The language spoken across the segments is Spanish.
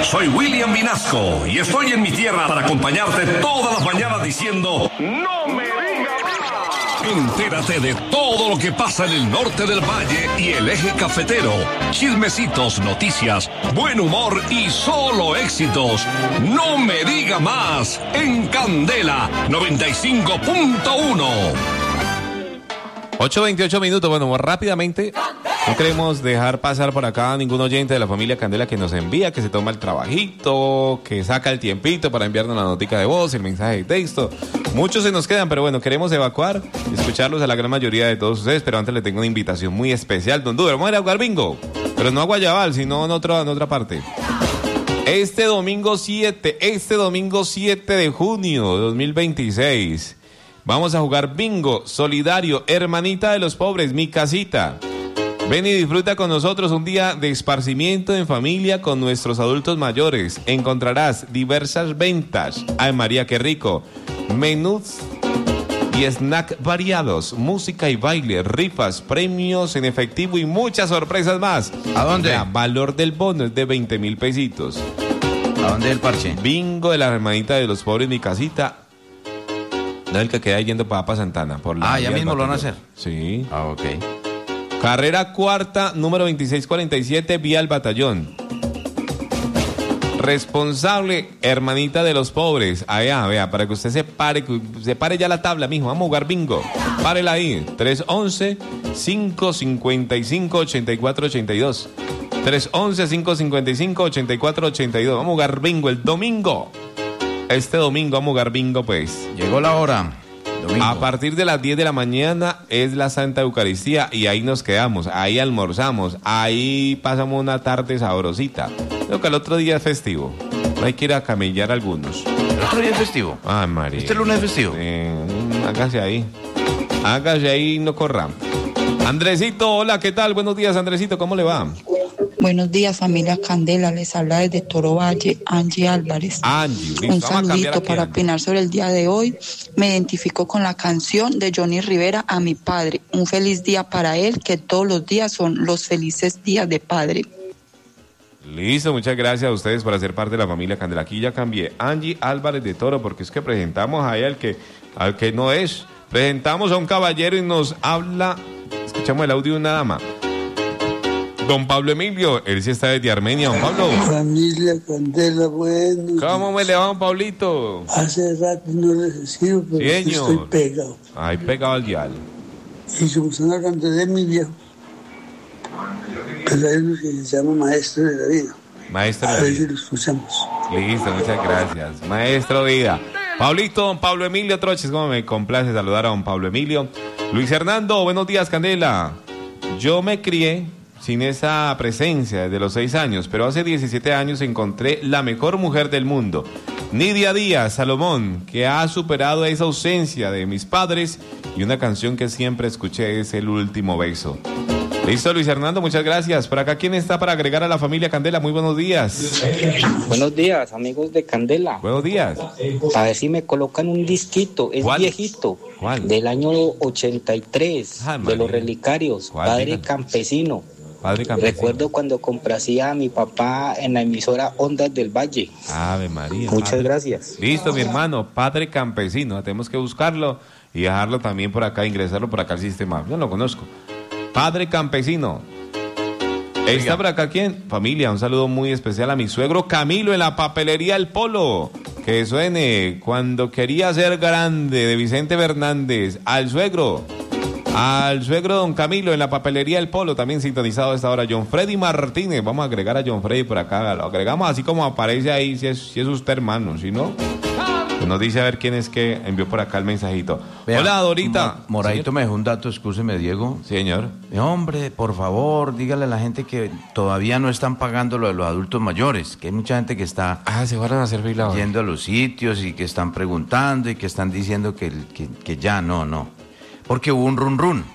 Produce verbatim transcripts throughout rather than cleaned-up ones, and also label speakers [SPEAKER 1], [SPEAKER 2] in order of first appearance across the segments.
[SPEAKER 1] Soy William Vinasco y estoy en mi tierra para acompañarte todas las mañanas diciendo ¡No me digas más! Entérate de todo lo que pasa en el norte del valle y el eje cafetero. Chismecitos, noticias, buen humor y solo éxitos. ¡No me diga más! En Candela noventa y cinco punto uno.
[SPEAKER 2] ocho veintiocho minutos, bueno, rápidamente, no queremos dejar pasar por acá a ningún oyente de la familia Candela que nos envía, que se toma el trabajito, que saca el tiempito para enviarnos la notica de voz, el mensaje de texto. Muchos se nos quedan, pero bueno, queremos evacuar y escucharlos a la gran mayoría de todos ustedes, pero antes le tengo una invitación muy especial. Don Duber, vamos a ir a jugar bingo, pero no a Guayabal, sino en, otro, en otra parte. Este domingo siete, este domingo siete de junio de dos mil veintiséis... vamos a jugar bingo solidario, hermanita de los pobres, mi casita. Ven y disfruta con nosotros un día de esparcimiento en familia con nuestros adultos mayores. Encontrarás diversas ventas. Ay, María, qué rico. Menús y snack variados, música y baile, rifas, premios en efectivo y muchas sorpresas más.
[SPEAKER 3] ¿A dónde?
[SPEAKER 2] El valor del bono es de veinte mil pesitos.
[SPEAKER 3] ¿A dónde es el parche?
[SPEAKER 2] Bingo de la hermanita de los pobres, mi casita. No, el que queda yendo para Papa Santana. Por la
[SPEAKER 3] ah, ya mismo lo van a hacer.
[SPEAKER 2] Sí.
[SPEAKER 3] Ah, ok.
[SPEAKER 2] Carrera cuarta, número veintiséis cuarenta y siete, vía al batallón. Responsable, hermanita de los pobres. Allá, vea, para que usted se pare, que se pare ya la tabla, mijo. Vamos a jugar bingo. Párela ahí. tres once, cinco cincuenta y cinco, ochenta y cuatro ochenta y dos. tres once, cinco cincuenta y cinco, ochenta y cuatro ochenta y dos. Vamos a jugar bingo el domingo. Este domingo vamos a jugar bingo, pues.
[SPEAKER 3] Llegó la hora. Domingo.
[SPEAKER 2] A partir de las diez de la mañana es la Santa Eucaristía y ahí nos quedamos, ahí almorzamos, ahí pasamos una tarde sabrosita. Creo que el otro día es festivo. Hay que ir a camellar algunos.
[SPEAKER 3] ¿El otro día es festivo?
[SPEAKER 2] Ay, María.
[SPEAKER 3] ¿Este lunes es festivo?
[SPEAKER 2] Eh, hágase ahí. Hágase ahí y no corra. Andresito, hola, ¿qué tal? Buenos días, Andresito, ¿cómo le va?
[SPEAKER 4] Buenos días, familia Candela. Les habla desde Toro Valle, Angie Álvarez.
[SPEAKER 2] Angie,
[SPEAKER 4] un saludito para opinar sobre el día de hoy. Me identifico con la canción de Johnny Rivera, A mi padre. Un feliz día para él, que todos los días son los felices días de padre.
[SPEAKER 2] Listo, muchas gracias a ustedes por hacer parte de la familia Candela. Aquí ya cambié. Angie Álvarez de Toro, porque es que presentamos ahí al que, al que no es. Presentamos a un caballero y nos habla. Escuchamos el audio de una dama. Don Pablo Emilio, él sí está desde Armenia, don Pablo.
[SPEAKER 5] Familia Candela, bueno.
[SPEAKER 2] ¿Cómo me le va, don Pablito?
[SPEAKER 5] Hace rato no les escribo, pero
[SPEAKER 2] sí,
[SPEAKER 5] estoy pegado.
[SPEAKER 2] Ay, pegado al dial.
[SPEAKER 5] Y como están hablando de mi viejo, pero hay uno que se llama Maestro de la Vida.
[SPEAKER 2] Maestro de la
[SPEAKER 5] Vida. A ver
[SPEAKER 2] vida.
[SPEAKER 5] si lo escuchamos.
[SPEAKER 2] Listo, muchas gracias. Maestro Vida. Pablito, don Pablo Emilio Troches, cómo me complace saludar a don Pablo Emilio. Luis Hernando, buenos días, Candela. Yo me crié sin esa presencia desde los seis años, pero hace diecisiete años encontré la mejor mujer del mundo, Nidia Díaz Salomón, que ha superado esa ausencia de mis padres, y una canción que siempre escuché es El último beso. Listo, Luis Hernando, muchas gracias. Por acá, ¿quién está para agregar a la familia Candela? Muy buenos días.
[SPEAKER 6] Buenos días, amigos de Candela.
[SPEAKER 2] Buenos días.
[SPEAKER 6] A ver si me colocan un disquito, es
[SPEAKER 2] ¿Cuál?
[SPEAKER 6] viejito,
[SPEAKER 2] ¿Cuál?
[SPEAKER 6] del año ochenta y tres,
[SPEAKER 2] Ah,
[SPEAKER 6] de los
[SPEAKER 2] María.
[SPEAKER 6] Relicarios,
[SPEAKER 2] ¿Cuál?
[SPEAKER 6] Padre
[SPEAKER 2] Díganos.
[SPEAKER 6] Campesino.
[SPEAKER 2] Padre Campesino.
[SPEAKER 6] Recuerdo cuando complacía a mi papá en la emisora Ondas del Valle.
[SPEAKER 2] Ave María.
[SPEAKER 6] Muchas
[SPEAKER 2] Padre.
[SPEAKER 6] gracias.
[SPEAKER 2] Listo, mi hermano, Padre Campesino. Tenemos que buscarlo y dejarlo también por acá, ingresarlo por acá al sistema. Yo no lo conozco. Padre Campesino. ¿Está por acá quién? Familia, un saludo muy especial a mi suegro Camilo en la papelería El Polo. Que suene Cuando quería ser grande, de Vicente Fernández. Al suegro. Al suegro don Camilo en la papelería El Polo, también sintonizado a esta hora. John Freddy Martínez. Vamos a agregar a John Freddy por acá. Lo agregamos así como aparece ahí, si es, si es usted hermano, si no... Nos dice a ver quién es que envió por acá el mensajito.
[SPEAKER 3] Vea,
[SPEAKER 2] Hola, Dorita.
[SPEAKER 3] Mo- Moradito
[SPEAKER 2] ¿Señor?
[SPEAKER 3] me dejó un dato, excúseme, Diego.
[SPEAKER 2] Señor.
[SPEAKER 3] Mi hombre, por favor, dígale a la gente que todavía no están pagando lo de los adultos mayores, que hay mucha gente que está
[SPEAKER 2] Ah, se van a hacer fila hoy.
[SPEAKER 3] yendo a los sitios y que están preguntando y que están diciendo que, que, que ya no, no. Porque hubo un run run,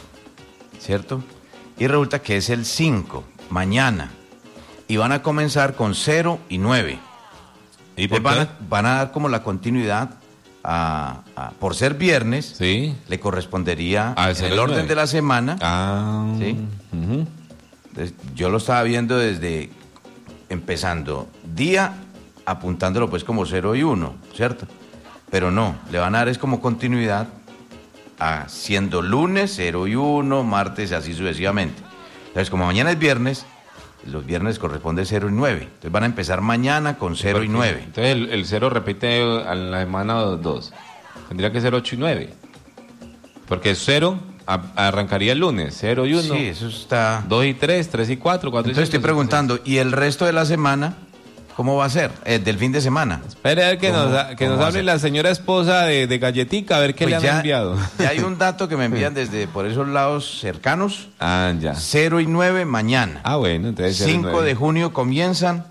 [SPEAKER 3] ¿cierto? Y resulta que es el cinco, mañana. Y van a comenzar con cero y nueve.
[SPEAKER 2] ¿Y por
[SPEAKER 3] Van
[SPEAKER 2] qué?
[SPEAKER 3] a, van a dar como la continuidad a, a- por ser viernes,
[SPEAKER 2] Sí.
[SPEAKER 3] le correspondería
[SPEAKER 2] Al
[SPEAKER 3] en
[SPEAKER 2] cero
[SPEAKER 3] el
[SPEAKER 2] y
[SPEAKER 3] orden
[SPEAKER 2] nueve.
[SPEAKER 3] de la semana.
[SPEAKER 2] Ah.
[SPEAKER 3] Sí.
[SPEAKER 2] Ujú.
[SPEAKER 3] Entonces, yo lo estaba viendo desde empezando día apuntándolo pues como cero y uno, ¿cierto? Pero no, le van a dar es como continuidad haciendo lunes cero y uno, martes así sucesivamente. Entonces, como mañana es viernes, los viernes corresponde cero y nueve. Entonces van a empezar mañana con cero y nueve.
[SPEAKER 2] Entonces el, el cero repite a la semana dos. Tendría que ser ocho y nueve. Porque cero a, arrancaría el lunes, cero y uno.
[SPEAKER 3] Sí, eso está...
[SPEAKER 2] dos y tres, tres y cuatro, cuatro y cinco.
[SPEAKER 3] Entonces estoy preguntando, ¿y el resto de la semana cómo va a ser? Eh, del fin de semana.
[SPEAKER 2] Espere a ver que
[SPEAKER 3] ¿Cómo-
[SPEAKER 2] nos, que
[SPEAKER 3] cómo
[SPEAKER 2] nos
[SPEAKER 3] va a
[SPEAKER 2] hable
[SPEAKER 3] ser?
[SPEAKER 2] la señora esposa de, de Galletica, a ver qué
[SPEAKER 3] Pues
[SPEAKER 2] le han
[SPEAKER 3] ya-
[SPEAKER 2] enviado.
[SPEAKER 3] Ya hay un dato que me envían desde por esos lados cercanos.
[SPEAKER 2] Ah, ya.
[SPEAKER 3] cero y nueve mañana.
[SPEAKER 2] Ah, bueno, entonces cero y
[SPEAKER 3] cinco
[SPEAKER 2] nueve.
[SPEAKER 3] de junio comienzan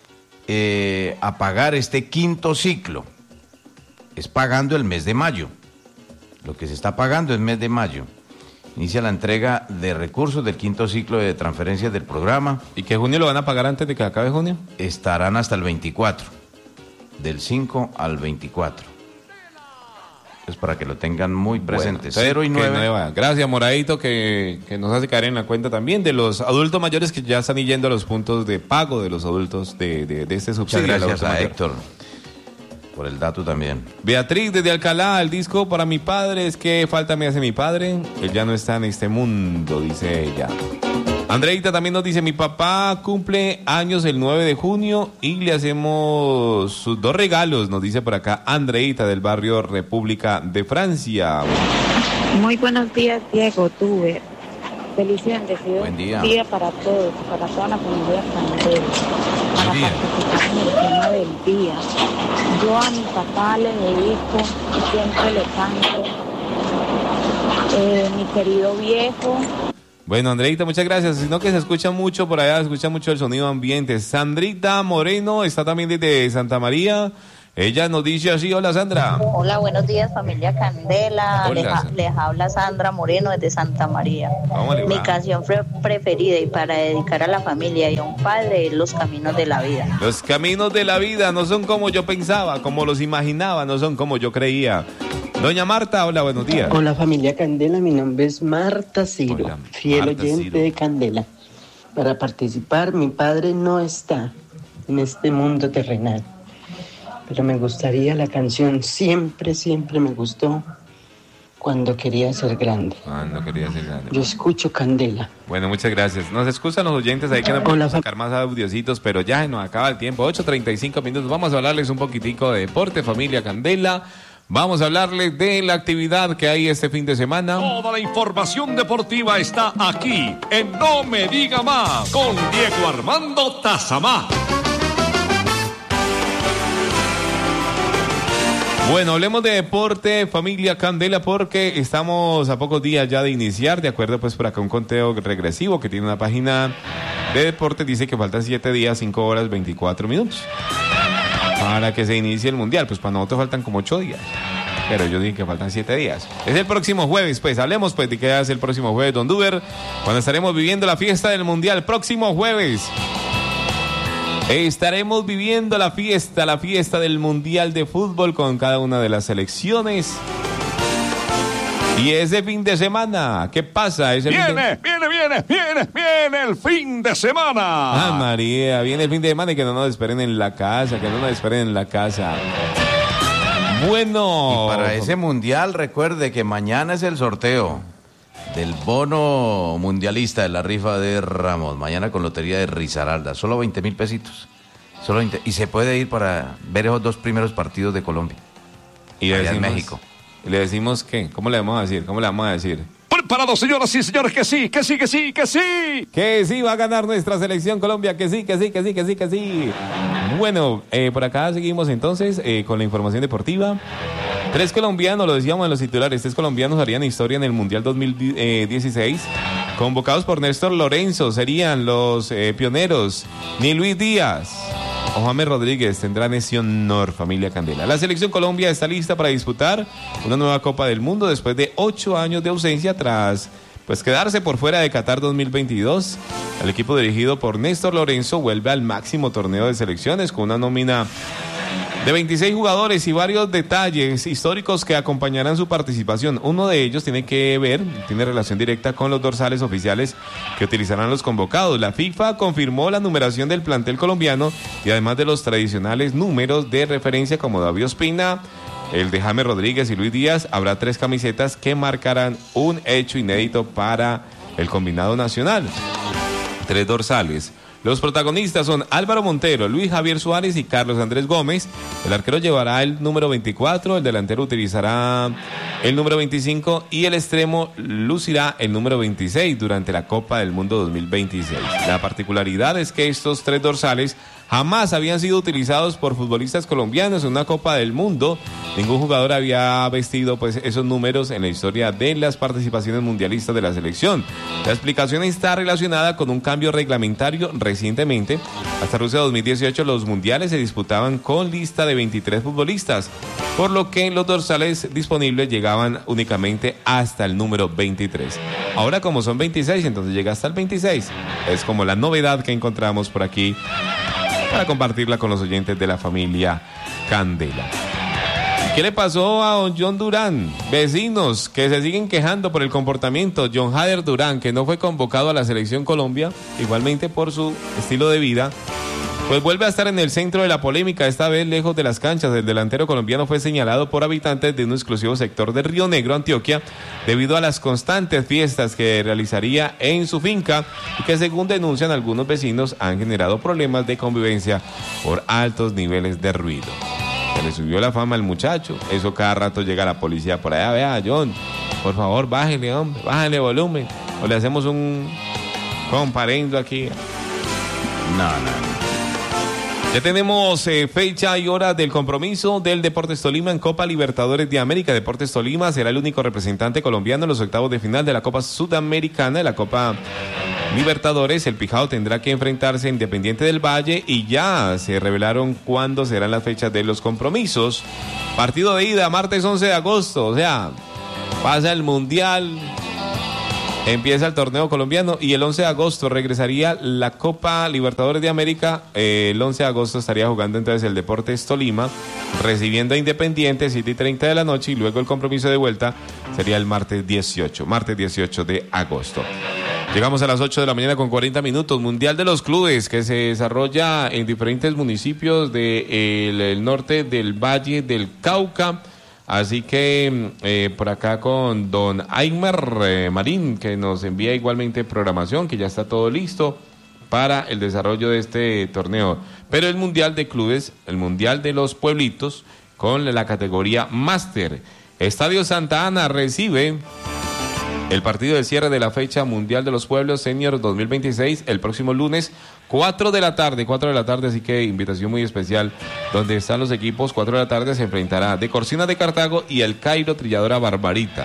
[SPEAKER 3] eh, a pagar este quinto ciclo. Es pagando el mes de mayo. Lo que se está pagando es mes de mayo. Inicia la entrega de recursos del quinto ciclo de transferencias del programa.
[SPEAKER 2] ¿Y que junio lo van a pagar antes de que acabe junio?
[SPEAKER 3] Estarán hasta el veinticuatro. Del cinco al veinticuatro. Es para que lo tengan muy presente.
[SPEAKER 2] Bueno,
[SPEAKER 3] cero y
[SPEAKER 2] que
[SPEAKER 3] nueve.
[SPEAKER 2] no vaya. Gracias, Moradito, que, que nos hace caer en la cuenta también de los adultos mayores que ya están yendo a los puntos de pago de los adultos de, de, de este
[SPEAKER 3] Muchas
[SPEAKER 2] subsidio. del
[SPEAKER 3] gracias
[SPEAKER 2] adulto
[SPEAKER 3] a
[SPEAKER 2] mayor.
[SPEAKER 3] Héctor por el dato también.
[SPEAKER 2] Beatriz desde Alcalá, el disco para mi padre, es que falta me hace mi padre, él ya no está en este mundo, dice ella. Andreita también nos dice, mi papá cumple años el nueve de junio y le hacemos sus dos regalos, nos dice por acá Andreita del barrio República de Francia.
[SPEAKER 7] Muy buenos días, Diego, tuve. Feliz y bendecido
[SPEAKER 3] Buen día.
[SPEAKER 7] día para todos, para toda la familia Candela, para
[SPEAKER 3] Buen día.
[SPEAKER 7] participar en el tema del día. Yo a mi papá le dedico y siempre le canto. Eh, mi querido viejo,
[SPEAKER 2] Bueno, Andreita, muchas gracias. Sino que se escucha mucho por allá, se escucha mucho el sonido ambiente. Sandrita Moreno está también desde Santa María. Ella nos dice así, hola Sandra.
[SPEAKER 8] Hola, buenos días familia Candela,
[SPEAKER 2] Hola,
[SPEAKER 8] les, ha-
[SPEAKER 2] Sandra.
[SPEAKER 8] les habla Sandra Moreno desde Santa María.
[SPEAKER 2] ¿Cómo le va?
[SPEAKER 8] Mi canción fre- preferida y para dedicar a la familia y a un padre es Los Caminos de la Vida.
[SPEAKER 2] Los caminos de la vida no son como yo pensaba, como los imaginaba, no son como yo creía. Doña Marta, hola, buenos días.
[SPEAKER 9] Hola familia Candela, mi nombre es Marta Ciro,
[SPEAKER 2] Hola,
[SPEAKER 9] fiel
[SPEAKER 2] Marta
[SPEAKER 9] oyente
[SPEAKER 2] Ciro.
[SPEAKER 9] de Candela. Para participar, mi padre no está en este mundo terrenal, pero me gustaría la canción, siempre, siempre me gustó cuando quería ser grande.
[SPEAKER 2] Ah, no quería decir nada.
[SPEAKER 9] Yo escucho Candela.
[SPEAKER 2] Bueno, muchas gracias. Nos excusan los oyentes ahí que no
[SPEAKER 9] Hola,
[SPEAKER 2] podemos
[SPEAKER 9] fa-
[SPEAKER 2] sacar más audiocitos, pero ya se nos acaba el tiempo. ocho treinta y cinco minutos. Vamos a hablarles un poquitico de deporte, familia Candela. Vamos a hablarles de la actividad que hay este fin de semana.
[SPEAKER 1] Toda la información deportiva está aquí en No Me Diga Más con Diego Armando Tazamá.
[SPEAKER 2] Bueno, hablemos de deporte, familia Candela, porque estamos a pocos días ya de iniciar, de acuerdo pues por acá un conteo regresivo que tiene una página de deporte, dice que faltan siete días, cinco horas, veinticuatro minutos para que se inicie el Mundial. Pues para nosotros faltan como ocho días, pero yo dije que faltan siete días. Es el próximo jueves, pues hablemos pues de qué hace el próximo jueves, Don Duber, cuando estaremos viviendo la fiesta del Mundial, próximo jueves. Estaremos viviendo la fiesta, la fiesta del Mundial de Fútbol con cada una de las selecciones. Y ese fin de semana, ¿qué pasa? Ese fin de-
[SPEAKER 1] Viene, viene, viene, viene, viene el fin de semana.
[SPEAKER 2] Ah, María, viene el fin de semana y que no nos esperen en la casa, que no nos esperen en la casa. Bueno.
[SPEAKER 3] Y para ese mundial, recuerde que mañana es el sorteo del bono mundialista de la rifa de Ramos. Mañana con lotería de Risaralda. Solo veinte mil pesitos. Solo veinte. Y se puede ir para ver esos dos primeros partidos de Colombia.
[SPEAKER 2] Y le
[SPEAKER 3] allá en
[SPEAKER 2] decimos,
[SPEAKER 3] México.
[SPEAKER 2] y le decimos qué, ¿cómo le vamos a decir? ¿Cómo le vamos a decir?
[SPEAKER 1] Preparados, señoras y señores, que sí, que sí, que sí, que sí.
[SPEAKER 2] Que sí va a ganar nuestra selección Colombia, que sí, que sí, que sí, que sí, que sí. Bueno, eh, por acá seguimos entonces eh, con la información deportiva. Tres colombianos, lo decíamos en los titulares, tres colombianos harían historia en el Mundial dos mil dieciséis. Convocados por Néstor Lorenzo, serían los eh, pioneros ni Luis Díaz o James Rodríguez tendrán ese honor, familia Candela. La selección Colombia está lista para disputar una nueva Copa del Mundo después de ocho años de ausencia tras pues quedarse por fuera de Qatar dos mil veintidós. El equipo dirigido por Néstor Lorenzo vuelve al máximo torneo de selecciones con una nómina De veintiséis jugadores y varios detalles históricos que acompañarán su participación. Uno de ellos tiene que ver, tiene relación directa con los dorsales oficiales que utilizarán los convocados. La FIFA confirmó la numeración del plantel colombiano y además de los tradicionales números de referencia como David Ospina, el de James Rodríguez y Luis Díaz, habrá tres camisetas que marcarán un hecho inédito para el combinado nacional. Tres dorsales. Los protagonistas son Álvaro Montero, Luis Javier Suárez y Carlos Andrés Gómez. El arquero llevará el número veinticuatro, el delantero utilizará el número veinticinco y el extremo lucirá el número veintiséis durante la Copa del Mundo dos mil veintiséis. La particularidad es que estos tres dorsales jamás habían sido utilizados por futbolistas colombianos en una Copa del Mundo. Ningún jugador había vestido pues esos números en la historia de las participaciones mundialistas de la selección. La explicación está relacionada con un cambio reglamentario recientemente. Hasta Rusia dos mil dieciocho los mundiales se disputaban con lista de veintitrés futbolistas, por lo que los dorsales disponibles llegaban únicamente hasta el número veintitrés. Ahora como son veintiséis, entonces llega hasta el veintiséis. Es como la novedad que encontramos por aquí para compartirla con los oyentes de la familia Candela. ¿Qué le pasó a don John Durán? Vecinos que se siguen quejando por el comportamiento. John Hader Durán, que no fue convocado a la Selección Colombia, igualmente por su estilo de vida, pues vuelve a estar en el centro de la polémica, esta vez lejos de las canchas. El delantero colombiano fue señalado por habitantes de un exclusivo sector de Río Negro, Antioquia, debido a las constantes fiestas que realizaría en su finca y que, según denuncian algunos vecinos, han generado problemas de convivencia por altos niveles de ruido. Se le subió la fama al muchacho, eso cada rato llega la policía por allá. Vea, John, por favor, bájale, hombre, bájale volumen, o le hacemos un comparendo aquí.
[SPEAKER 3] No, no, no.
[SPEAKER 2] Ya tenemos eh, fecha y hora del compromiso del Deportes Tolima en Copa Libertadores de América. Deportes Tolima será el único representante colombiano en los octavos de final de la Copa Sudamericana, de la Copa Libertadores. El Pijao tendrá que enfrentarse a Independiente del Valle y ya se revelaron cuándo serán las fechas de los compromisos. Partido de ida, martes once de agosto, o sea, pasa el Mundial, empieza el torneo colombiano y el once de agosto regresaría la Copa Libertadores de América. Eh, el once de agosto estaría jugando entonces el Deportes Tolima, recibiendo a Independiente, siete y treinta de la noche, y luego el compromiso de vuelta sería el martes dieciocho, martes dieciocho de agosto. Llegamos a las ocho de la mañana con cuarenta minutos. Mundial de los Clubes que se desarrolla en diferentes municipios del de el norte del Valle del Cauca. Así que eh, por acá con don Aymar eh, Marín, que nos envía igualmente programación, que ya está todo listo para el desarrollo de este torneo. Pero el Mundial de Clubes, el Mundial de los Pueblitos, con la categoría Máster. Estadio Santa Ana recibe el partido de cierre de la fecha Mundial de los Pueblos Senior dos mil veintiséis el próximo lunes, cuatro de la tarde, cuatro de la tarde, así que invitación muy especial, donde están los equipos. Cuatro de la tarde se enfrentará De Corsinas de Cartago y el Cairo Trilladora Barbarita.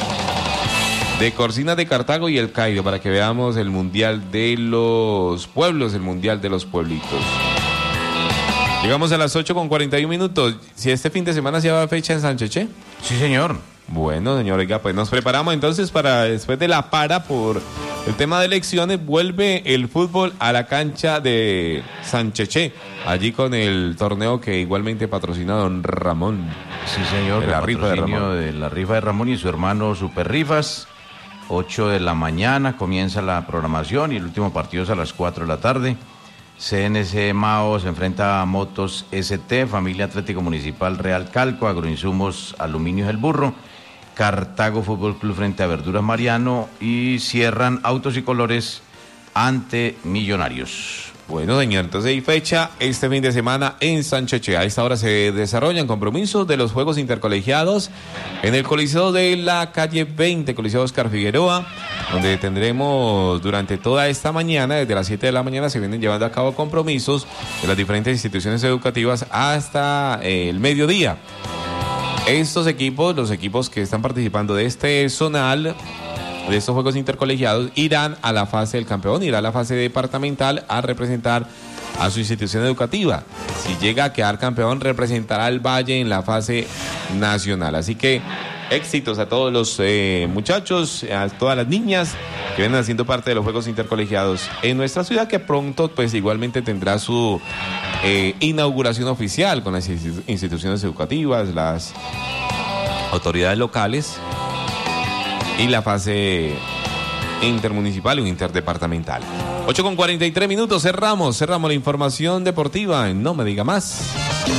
[SPEAKER 2] De Corsinas de Cartago y el Cairo, para que veamos el Mundial de los Pueblos, el Mundial de los Pueblitos. Llegamos a las ocho con cuarenta y un minutos. Si este fin de semana se va fecha en Sancheche.
[SPEAKER 3] Sí, señor.
[SPEAKER 2] Bueno, señor, oiga, pues nos preparamos entonces para después de la para por el tema de elecciones. Vuelve el fútbol a la cancha de Sancheche, allí con el torneo que igualmente patrocina don Ramón.
[SPEAKER 3] Sí, señor,
[SPEAKER 2] de la rifa de Ramón.
[SPEAKER 3] de la rifa de Ramón y su hermano Super Rifas. ocho de la mañana comienza la programación y el último partido es a las cuatro de la tarde. C N C Mao se enfrenta a Motos S T, Familia Atlético Municipal Real Calco, Agroinsumos Aluminios El Burro, Cartago Fútbol Club frente a Verduras Mariano y cierran Autos y Colores ante Millonarios.
[SPEAKER 2] Bueno, señor, entonces hay fecha este fin de semana en Sancheche. A esta hora se desarrollan compromisos de los Juegos Intercolegiados en el Coliseo de la calle veinte, Coliseo Oscar Figueroa, donde tendremos durante toda esta mañana, desde las siete de la mañana, se vienen llevando a cabo compromisos de las diferentes instituciones educativas hasta eh, el mediodía. Estos equipos, los equipos que están participando de este zonal, de estos Juegos Intercolegiados, irán a la fase del campeón, irá a la fase departamental a representar a su institución educativa. Si llega a quedar campeón, representará al Valle en la fase nacional. Así que éxitos a todos los eh, muchachos, a todas las niñas que vienen haciendo parte de los Juegos Intercolegiados en nuestra ciudad, que pronto pues igualmente tendrá su eh, inauguración oficial con las instituciones educativas, las autoridades locales y la fase intermunicipal o interdepartamental. ocho con cuarenta y tres minutos, cerramos, cerramos la información deportiva en No Me Diga Más.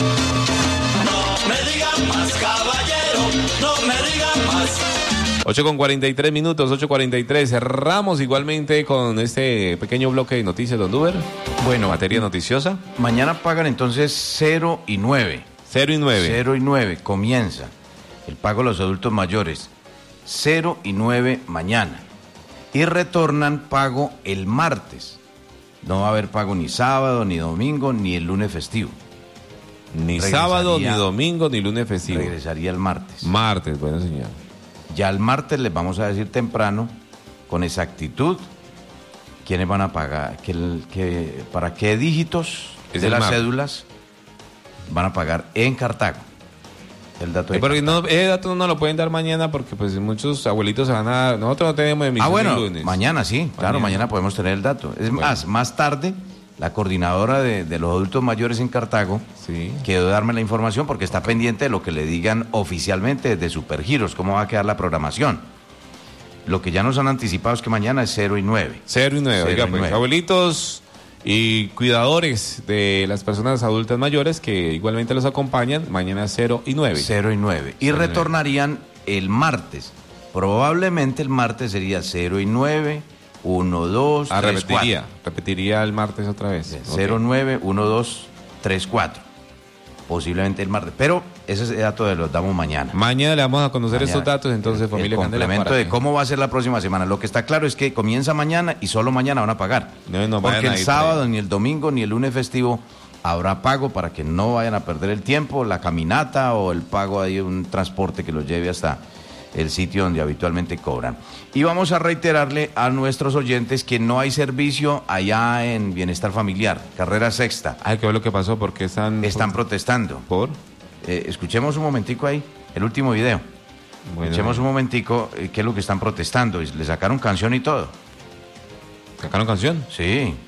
[SPEAKER 10] No me diga más, caballero, no me diga más.
[SPEAKER 2] ocho con cuarenta y tres minutos, ocho cuarenta y tres, cerramos igualmente con este pequeño bloque de noticias, don Duber.
[SPEAKER 3] Bueno,
[SPEAKER 2] materia noticiosa.
[SPEAKER 3] Mañana pagan entonces cero y nueve.
[SPEAKER 2] cero y nueve.
[SPEAKER 3] cero y nueve, comienza el pago a los adultos mayores. cero y nueve mañana. Y retornan pago el martes. No va a haber pago ni sábado, ni domingo, ni el lunes festivo.
[SPEAKER 2] Ni sábado, ni domingo, ni lunes festivo.
[SPEAKER 3] Regresaría el martes.
[SPEAKER 2] Martes, bueno señor.
[SPEAKER 3] Ya el martes les vamos a decir temprano, con exactitud, quiénes van a pagar, que, que, para qué dígitos
[SPEAKER 2] Es
[SPEAKER 3] de
[SPEAKER 2] el
[SPEAKER 3] las
[SPEAKER 2] martes.
[SPEAKER 3] cédulas van a pagar en Cartago. El dato de
[SPEAKER 2] Eh, porque
[SPEAKER 3] Cartago.
[SPEAKER 2] no, ese dato no lo pueden dar mañana porque pues muchos abuelitos se van a... Nosotros no tenemos emisión
[SPEAKER 3] Ah, bueno,
[SPEAKER 2] el lunes.
[SPEAKER 3] mañana sí, claro,
[SPEAKER 2] Mañana.
[SPEAKER 3] mañana podemos tener el dato. Es
[SPEAKER 2] Bueno.
[SPEAKER 3] más, más tarde, la coordinadora de, de los adultos mayores en Cartago
[SPEAKER 2] Sí.
[SPEAKER 3] quedó darme la información porque está pendiente de lo que le digan oficialmente desde Supergiros, cómo va a quedar la programación. Lo que ya nos han anticipado es que mañana es cero y nueve.
[SPEAKER 2] Cero y nueve.
[SPEAKER 3] Cero
[SPEAKER 2] Oiga,
[SPEAKER 3] y
[SPEAKER 2] pues,
[SPEAKER 3] nueve.
[SPEAKER 2] abuelitos y cuidadores de las personas adultas mayores que igualmente los acompañan, mañana cero y nueve.
[SPEAKER 3] Cero y nueve. Y
[SPEAKER 2] Cero y
[SPEAKER 3] retornarían el martes. Probablemente el martes sería cero y nueve, uno, dos,
[SPEAKER 2] Ah,
[SPEAKER 3] tres,
[SPEAKER 2] repetiría.
[SPEAKER 3] cuatro.
[SPEAKER 2] Repetiría el martes otra vez.
[SPEAKER 3] cero,
[SPEAKER 2] Ok.
[SPEAKER 3] nueve, uno, dos, tres, cuatro. Posiblemente el martes. Pero ese dato los damos mañana.
[SPEAKER 2] Mañana le vamos a conocer
[SPEAKER 3] Mañana.
[SPEAKER 2] estos datos, entonces,
[SPEAKER 3] El
[SPEAKER 2] familia Candela.
[SPEAKER 3] complemento
[SPEAKER 2] para
[SPEAKER 3] de
[SPEAKER 2] que-
[SPEAKER 3] cómo va a ser la próxima semana. Lo que está claro es que comienza mañana y solo mañana van a pagar.
[SPEAKER 2] No, no vayan
[SPEAKER 3] Porque
[SPEAKER 2] a
[SPEAKER 3] el
[SPEAKER 2] ir
[SPEAKER 3] sábado,
[SPEAKER 2] por ahí.
[SPEAKER 3] ni el domingo, ni el lunes festivo habrá pago para que no vayan a perder el tiempo, la caminata o el pago de un transporte que los lleve hasta el sitio donde habitualmente cobran. Y vamos a reiterarle a nuestros oyentes que no hay servicio allá en Bienestar Familiar, Carrera Sexta.
[SPEAKER 2] Ay, ¿qué es lo que pasó? Porque están...
[SPEAKER 3] Están protestando.
[SPEAKER 2] ¿Por?
[SPEAKER 3] Eh, escuchemos un momentico ahí, el último video.
[SPEAKER 2] Bueno,
[SPEAKER 3] Escuchemos un momentico eh, qué es lo que están protestando. Y le sacaron canción y todo.
[SPEAKER 2] ¿Sacaron canción?
[SPEAKER 3] Sí.